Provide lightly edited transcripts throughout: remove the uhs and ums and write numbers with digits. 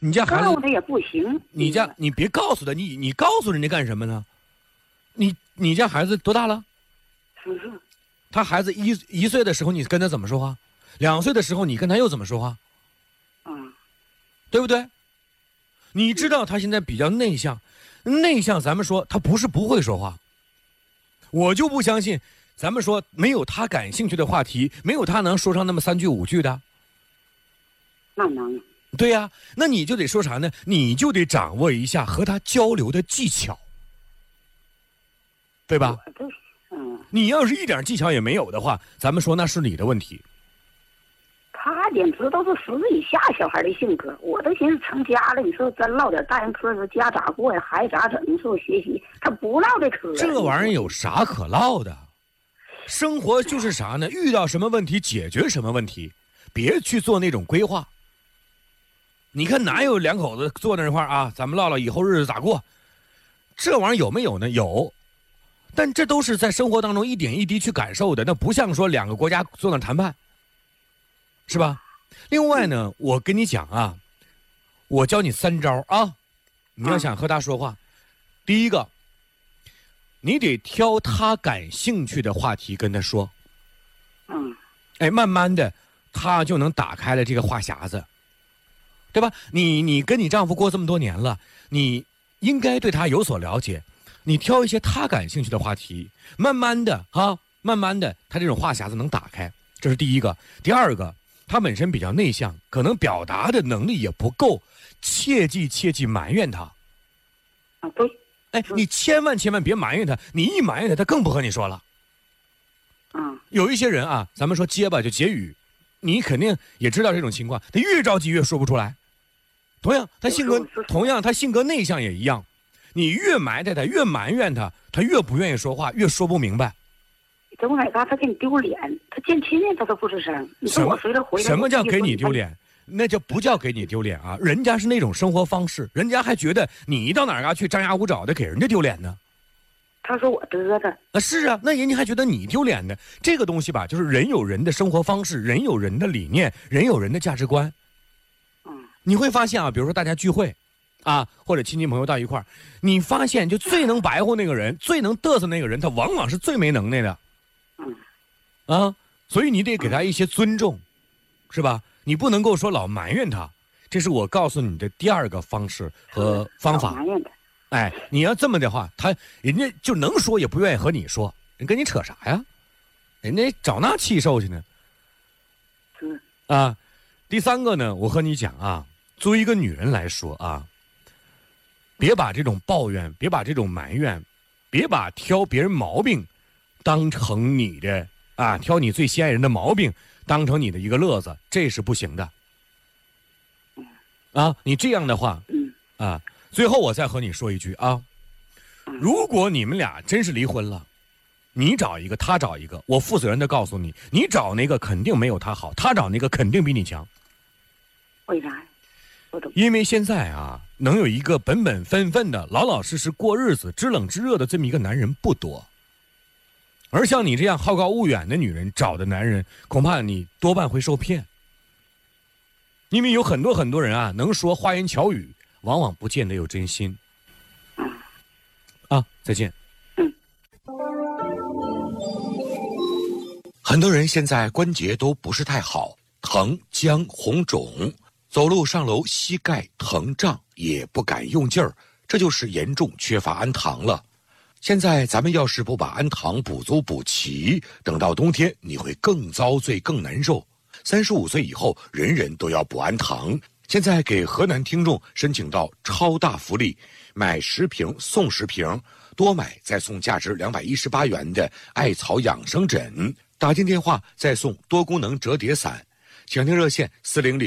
你家孩子告他也不行。 你别告诉他，你告诉人家干什么呢？你家孩子多大了？ 14。 他孩子一岁的时候你跟他怎么说话？2岁的时候你跟他又怎么说话？对不对？你知道他现在比较内向，咱们说他不是不会说话，我就不相信咱们说没有他感兴趣的话题，没有他能说上那么3句5句的。 那能。 对呀，那你就得说啥呢？你就得掌握一下和他交流的技巧，对吧？你要是一点技巧也没有的话，咱们说那是你的问题。 他简直都是10岁以下小孩的性格，我都寻思成家了，你说咱唠点大人嗑，说家咋过呀，孩子咋整？你说我学习，他不唠这嗑。 这玩意儿有啥可唠的？生活就是啥呢？遇到什么问题解决什么问题，别去做那种规划。你看哪有2口子坐那块儿啊？咱们唠唠以后日子咋过？这玩意儿有没有呢？有，但这都是在生活当中一点一滴去感受的，那不像说2个国家坐那谈判。是吧？另外呢，我跟你讲啊，我教你3招啊，你要想和他说话，第一个，你得挑他感兴趣的话题跟他说。慢慢的，他就能打开了这个话匣子，对吧？你跟你丈夫过这么多年了，你应该对他有所了解，你挑一些他感兴趣的话题，慢慢的，他这种话匣子能打开，这是第一个。第二个。他本身比较内向，可能表达的能力也不够，切记埋怨他。 对。 你千万别埋怨他，你一埋怨他，他更不和你说了。有一些人啊，咱们说结巴就结语，你肯定也知道这种情况，他越着急越说不出来。同样他性格内向也一样，你越埋汰他，越埋怨他，他越不愿意说话，越说不明白。 怎么他给你丢脸？他见亲戚他都不吱声。你说我随着回来。 什么叫给你丢脸？那就不叫给你丢脸啊！人家是那种生活方式，人家还觉得你到哪儿去张牙舞爪的给人家丢脸呢。 他说我嘚瑟。 是啊，那人家还觉得你丢脸呢。这个东西吧，就是人有人的生活方式，人有人的理念，人有人的价值观。你会发现啊，比如说大家聚会，啊，或者亲戚朋友到一块儿，你发现就最能白活那个人，最能嘚瑟那个人，他往往是最没能耐的。所以你得给他一些尊重，是吧？你不能够说老埋怨他，这是我告诉你的第2个方式和方法。你要这么的话，人家就能说也不愿意和你说，人跟你扯啥呀？人家找那气受去呢。第3个呢，我和你讲啊，作为一个女人来说啊，别把这种抱怨，别把这种埋怨，别把挑别人毛病当成你的挑你最心爱人的毛病当成你的一个乐子，这是不行的。你这样的话，最后我再和你说一句啊，如果你们俩真是离婚了，你找一个，他找一个，我负责任的告诉你，你找那个肯定没有他好，他找那个肯定比你强。 为啥？ 因为现在能有一个本本分分的、老老实实过日子、知冷知热的这么一个男人不多。而像你这样好高骛远的女人找的男人，恐怕你多半会受骗。因为有很多人能说花言巧语，往往不见得有真心。再见。 很多人现在关节都不是太好，疼、僵、红肿，走路上楼膝盖疼胀，也不敢用劲儿，这就是严重缺乏氨糖了。现在咱们要是不把氨糖补足补齐，等到冬天你会更遭罪更难受。35岁以后人人都要补氨糖，现在给河南听众申请到超大福利，买10瓶送10瓶，多买再送价值218元的艾草养生枕，打进电话再送多功能折叠伞。请听热线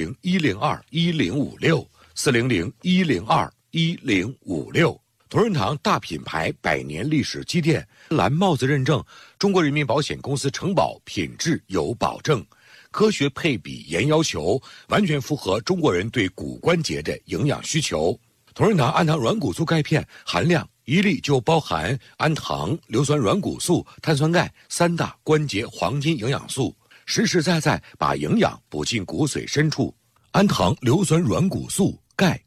400-102-1056，400-102-1056。同仁堂大品牌100年历史积淀，蓝帽子认证，中国人民保险公司承保，品质有保证，科学配比严要求，完全符合中国人对骨关节的营养需求。同仁堂氨糖软骨素钙片含量1粒就包含氨糖、硫酸软骨素、碳酸钙3大关节黄金营养素，实实在在把营养补进骨髓深处。氨糖、硫酸软骨素、钙